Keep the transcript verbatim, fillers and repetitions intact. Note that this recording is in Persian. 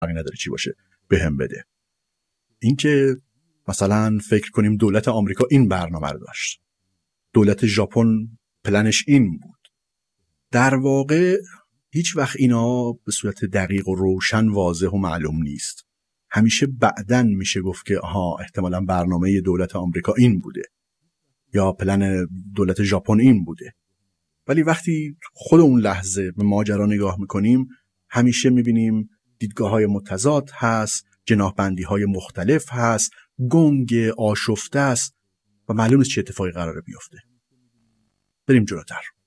فرقی نداره چی باشه بهم بده. اینکه مثلا فکر کنیم دولت آمریکا این برنامه رو داشت، دولت ژاپن پلنش این بود، در واقع هیچ وقت اینا به صورت دقیق و روشن واضح و معلوم نیست. همیشه بعدن میشه گفت که آها احتمالاً برنامه دولت آمریکا این بوده یا پلن دولت ژاپن این بوده، ولی وقتی خود اون لحظه به ماجرا نگاه میکنیم همیشه میبینیم دیدگاه‌های متضاد هست، جناح‌بندی‌های مختلف هست، گنگ آشفته است و معلوم نیست چه اتفاقی قراره بیفته. بریم جلوتر.